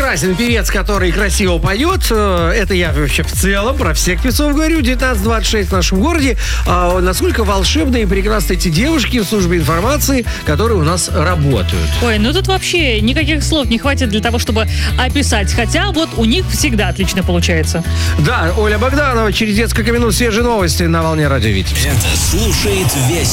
прекрасен певец, который красиво поет. Это я вообще в целом про всех певцов говорю. 19-26 в нашем городе. Насколько волшебные и прекрасны эти девушки в службе информации, которые у нас работают. Ой, ну тут вообще никаких слов не хватит для того, чтобы описать. Хотя вот у них всегда отлично получается. Да, Оля Богданова через несколько минут свежие новости на волне радио Витебск. Это слушает весь